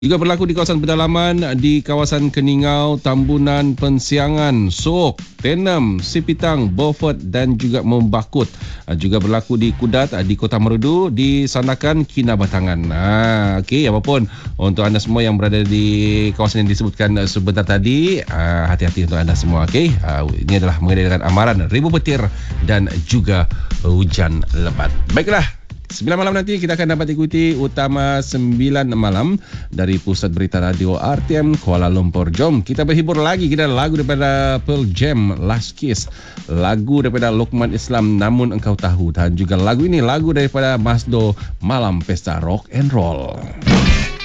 Juga berlaku di kawasan pedalaman di kawasan Keningau, Tambunan, Pensiangan, Sok, Tenem, Sipitang, Beaufort dan juga Membakut. Juga berlaku di Kudat di Kota Merudu, di Sandakan, Kinabatangan. Okey, apapun untuk anda semua yang berada di kawasan yang disebutkan sebentar tadi, hati-hati untuk anda semua. Okey, ini adalah mengenai dengan amaran ribu petir dan juga hujan lebat. Baiklah. 9 malam nanti kita akan dapat ikuti Utama 9 malam dari Pusat Berita Radio RTM Kuala Lumpur. Jom kita berhibur lagi. Kita lagu daripada Pearl Jam, Last Kiss. Lagu daripada Lokman Islam, Namun Engkau Tahu. Dan juga lagu ini lagu daripada Masdo, Malam Pesta Rock and Roll.